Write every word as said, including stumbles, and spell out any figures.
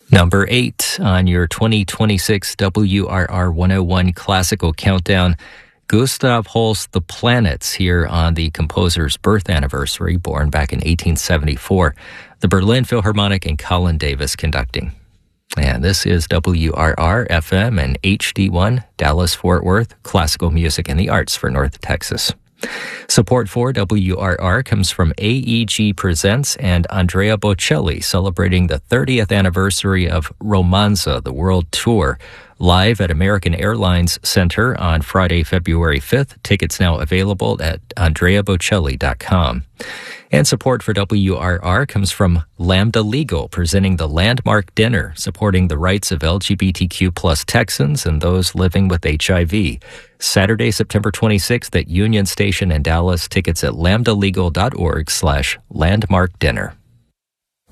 Number eight on your twenty twenty-six W R R one oh one Classical Countdown, Gustav Holst, The Planets, here on the composer's birth anniversary, born back in eighteen seventy-four. The Berlin Philharmonic and Colin Davis conducting. And this is W R R F M and H D one, Dallas-Fort Worth, classical music and the arts for North Texas. Support for W R R comes from A E G Presents and Andrea Bocelli, celebrating the thirtieth anniversary of Romanza, the World Tour, live at American Airlines Center on Friday, February fifth. Tickets now available at andrea bocelli dot com. And support for W R R comes from Lambda Legal, presenting the Landmark Dinner, supporting the rights of L G B T Q plus Texans and those living with H I V. Saturday, September twenty-sixth at Union Station in Dallas. Tickets at lambda legal dot org slash landmark dinner.